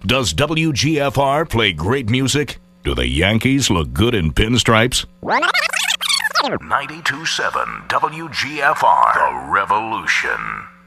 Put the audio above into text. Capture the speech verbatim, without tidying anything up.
Does W G F R play great music? Do the Yankees look good in pinstripes? ninety-two point seven W G F R, The Revolution.